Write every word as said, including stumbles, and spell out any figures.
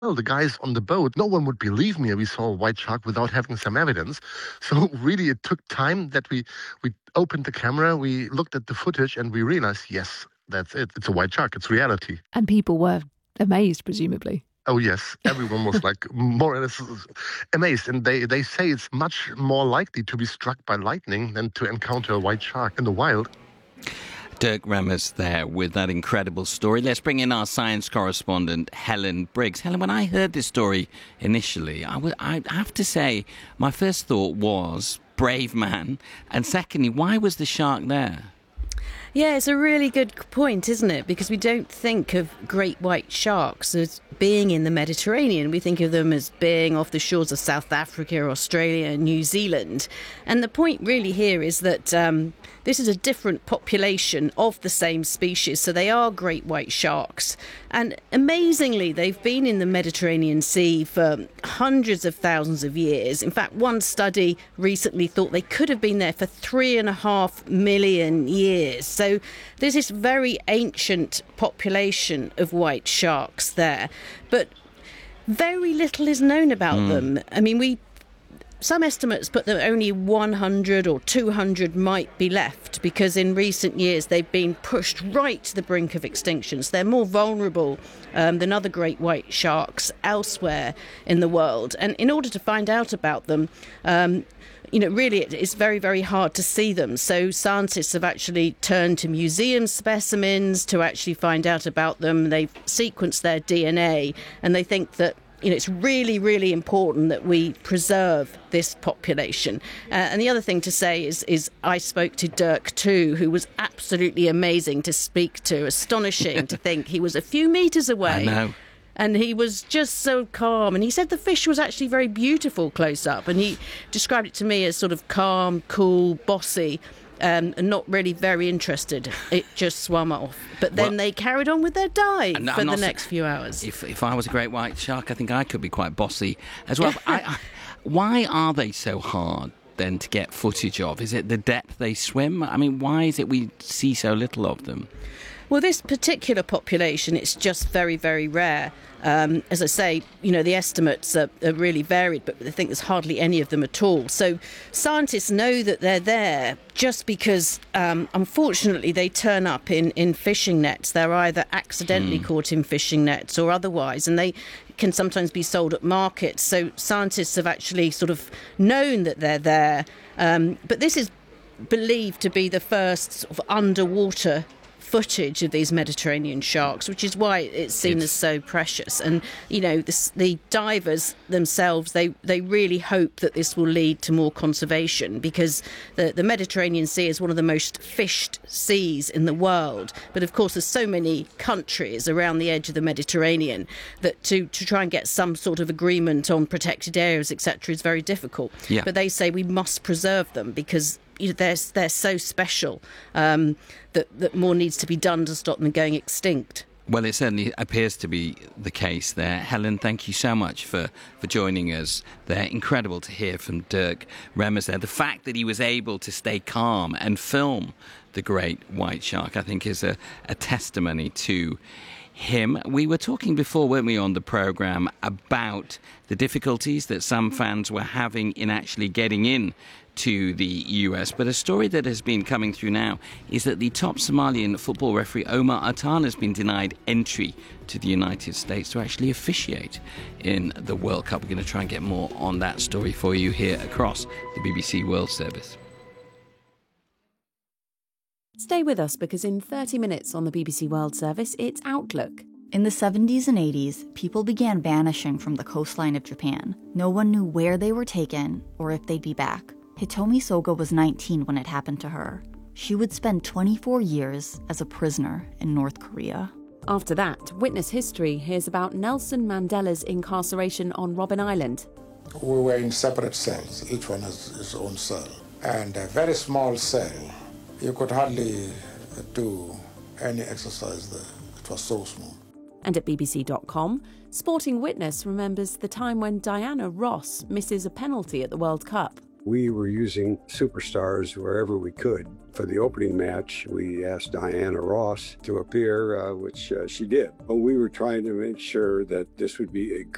well, the guys on the boat, no one would believe me. We saw a white shark without having some evidence. So really, it took time that we we opened the camera, we looked at the footage, and we realized, yes, that's it. It's a white shark. It's reality. And people were amazed, presumably. Oh, yes. Everyone was like more or less amazed. And they, they say it's much more likely to be struck by lightning than to encounter a white shark in the wild. Dirk Remmers there with that incredible story. Let's bring in our science correspondent, Helen Briggs. Helen, when I heard this story initially, I, w- I have to say my first thought was, brave man. And secondly, why was the shark there? Yeah, it's a really good point, isn't it? Because we don't think of great white sharks as being in the Mediterranean. We think of them as being off the shores of South Africa, Australia, and New Zealand. And the point really here is that um, this is a different population of the same species. So they are great white sharks. And amazingly, they've been in the Mediterranean Sea for hundreds of thousands of years. In fact, one study recently thought they could have been there for three and a half million years. So there's this very ancient population of white sharks there. But very little is known about mm. them. I mean, we some estimates put that only one hundred or two hundred might be left because in recent years they've been pushed right to the brink of extinction. So they're more vulnerable um, than other great white sharks elsewhere in the world. And in order to find out about them, um, you know, really it's very, very hard to see them. So scientists have actually turned to museum specimens to actually find out about them. They've sequenced their D N A and they think that You know, it's really, really important that we preserve this population. Uh, and the other thing to say is, is I spoke to Dirk too, who was absolutely amazing to speak to, astonishing to think he was a few metres away. I know. And he was just so calm. And he said the fish was actually very beautiful close up. And he described it to me as sort of calm, cool, bossy. Um, and not really very interested. It just swam off. But then well, they carried on with their dive for the next few hours. If if I was a great white shark, I think I could be quite bossy as well. I, I, why are they so hard then to get footage of? Is it the depth they swim? I mean, why is it we see so little of them? Well, this particular population, it's just very, very rare. Um, as I say, you know, the estimates are, are really varied, but I think there's hardly any of them at all. So scientists know that they're there just because, um, unfortunately, they turn up in, in fishing nets. They're either accidentally mm. caught in fishing nets or otherwise, and they can sometimes be sold at markets. So scientists have actually sort of known that they're there. Um, but this is believed to be the first sort of underwater footage of these Mediterranean sharks, which is why it's seen it's... as so precious. And you know, this, the divers themselves, they they really hope that this will lead to more conservation, because the, the Mediterranean Sea is one of the most fished seas in the world. But of course, there's so many countries around the edge of the Mediterranean that to, to try and get some sort of agreement on protected areas, et cetera, is very difficult. Yeah. But they say we must preserve them because you know, they're, they're so special um, that, that more needs to be done to stop them going extinct. Well, it certainly appears to be the case there. Helen, thank you so much for, for joining us. They're incredible to hear from Dirk Remmers there. The fact that he was able to stay calm and film the great white shark, I think, is a, a testimony to him. We were talking before, weren't we, on the programme about the difficulties that some fans were having in actually getting in to the U S. But a story that has been coming through now is that the top Somalian football referee Omar Atan has been denied entry to the United States to actually officiate in the World Cup. We're going to try and get more on that story for you here across the B B C World Service. Stay with us, because in thirty minutes on the B B C World Service, it's Outlook. In the seventies and eighties, people began vanishing from the coastline of Japan. No one knew where they were taken or if they'd be back. Hitomi Soga was nineteen when it happened to her. She would spend twenty-four years as a prisoner in North Korea. After that, Witness History hears about Nelson Mandela's incarceration on Robben Island. We were in separate cells. Each one has his own cell. And a very small cell. You could hardly do any exercise there. It was so small. And at B B C dot com, Sporting Witness remembers the time when Diana Ross misses a penalty at the World Cup. We were using superstars wherever we could. For the opening match, we asked Diana Ross to appear, uh, which uh, she did. But we were trying to make sure that this would be a